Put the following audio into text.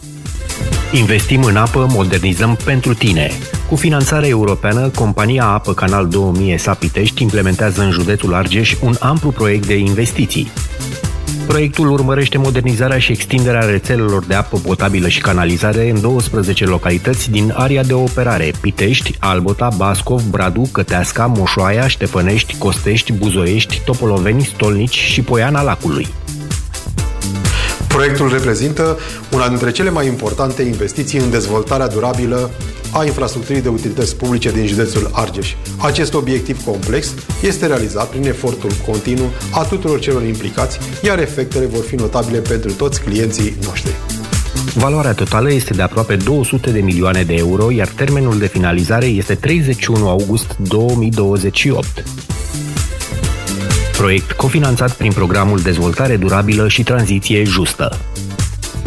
Investim în apă, modernizăm pentru tine. Cu finanțare europeană, compania Apă Canal 2000 SA Pitești implementează în județul Argeș un amplu proiect de investiții. Proiectul urmărește modernizarea și extinderea rețelelor de apă potabilă și canalizare în 12 localități din area de operare: Pitești, Albota, Bascov, Bradu, Căteasca, Moșoaia, Ștefănești, Costești, Buzoiești, Topoloveni, Stolnici și Poiana Lacului. Proiectul reprezintă una dintre cele mai importante investiții în dezvoltarea durabilă a infrastructurii de utilități publice din județul Argeș. Acest obiectiv complex este realizat prin efortul continuu a tuturor celor implicați, iar efectele vor fi notabile pentru toți clienții noștri. Valoarea totală este de aproape 200 de milioane de euro, iar termenul de finalizare este 31 august 2028. Proiect cofinanțat prin programul Dezvoltare Durabilă și Tranziție Justă.